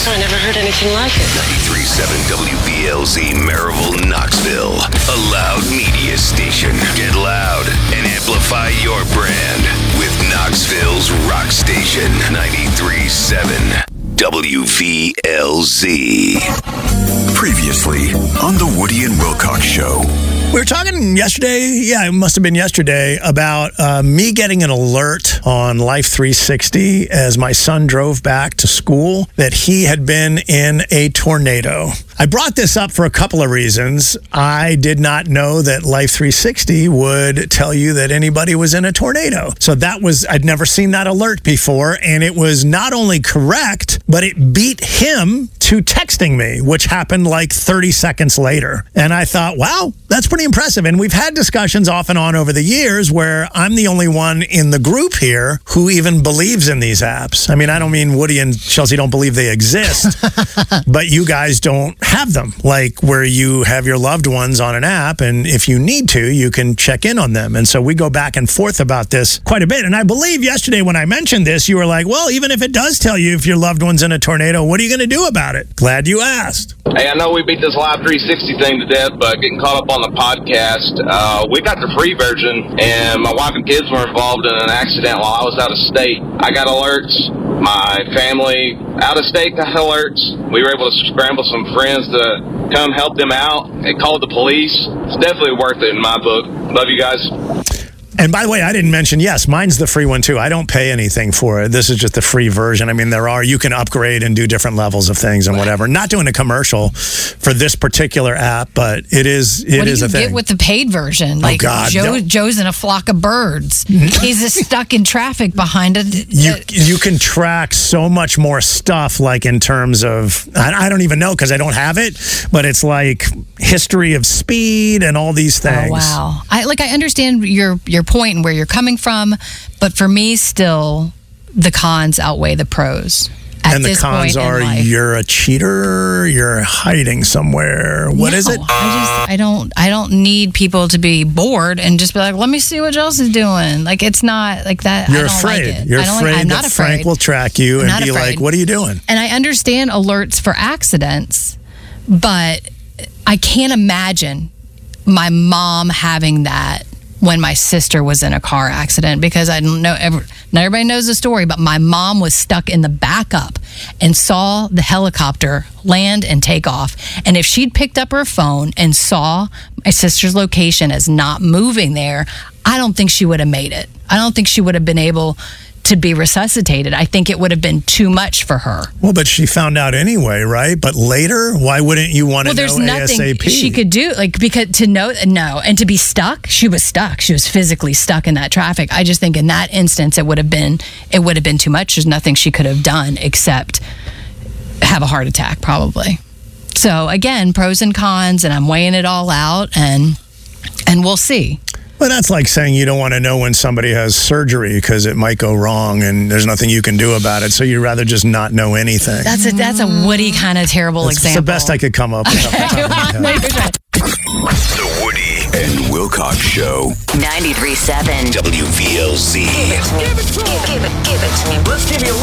I never heard anything like it. 93.7 WVLZ Maryville, Knoxville. A loud media station. Get loud and amplify your brand with Knoxville's rock station. 93.7 WVLZ. Previously on the Woody and Wilcox Show. We were talking yesterday, it must have been yesterday, about me getting an alert on Life 360 as my son drove back to school that he had been in a tornado. I brought this up for a couple of reasons. I did not know that Life 360 would tell you that anybody was in a tornado. So I'd never seen that alert before, and it was not only correct, but it beat him to texting me, which happened like 30 seconds later. And I thought, wow, that's pretty impressive. And we've had discussions off and on over the years where I'm the only one in the group here who even believes in these apps. I mean, I don't mean Woody and Chelsea don't believe they exist, but you guys don't have them, like where you have your loved ones on an app, and if you need to, you can check in on them. And so we go back and forth about this quite a bit. And I believe yesterday when I mentioned this, you were like, well, even if it does tell you if your loved one's in a tornado, what are you going to do about it? Glad you asked. Hey, I know we beat this Live 360 thing to death, but getting caught up on the podcast, we got the free version, and my wife and kids were involved in an accident while I was out of state. I got alerts. My family out of state got alerts. We were able to scramble some friends to come help them out. They called the police. It's definitely worth it in my book. Love you guys. And by the way, I didn't mention, yes, mine's the free one too. I don't pay anything for it. This is just the free version. I mean, you can upgrade and do different levels of things and whatever. Not doing a commercial for this particular app, but it is a thing. What do you get with the paid version? Like, God, Joe's in a flock of birds. He's just stuck in traffic behind it. You can track so much more stuff, like in terms of, I don't even know because I don't have it, but it's like history of speed and all these things. Oh, wow. I understand your point and where you're coming from, but for me, still, the cons outweigh the pros. And the cons are you're a cheater, you're hiding somewhere. What is it? I don't need people to be bored and just be like, let me see what else is doing. Like, it's not like that. You're I don't afraid. like it. You're afraid that Frank will track you and be like, what are you doing? And I understand alerts for accidents, but I can't imagine my mom having that when my sister was in a car accident, because I don't know, not everybody knows the story, but my mom was stuck in the backup and saw the helicopter land and take off. And if she'd picked up her phone and saw my sister's location as not moving there, I don't think she would have made it. I don't think she would have been able to be resuscitated. I think it would have been too much for her. Well, but she found out anyway, right? But later, why wouldn't you want to know ASAP? Well, there's nothing she could do, because to know, no, and to be stuck. She was stuck. She was physically stuck in that traffic. I just think in that instance, it would have been too much. There's nothing she could have done except have a heart attack, probably. So again, pros and cons, and I'm weighing it all out, and we'll see. Well, that's like saying you don't want to know when somebody has surgery because it might go wrong and there's nothing you can do about it. So you'd rather just not know anything. That's a Woody kind of terrible example. It's the best I could come up with. The Woody and Wilcox Show. 93.7 WVLZ. Give it to me. Let's give you a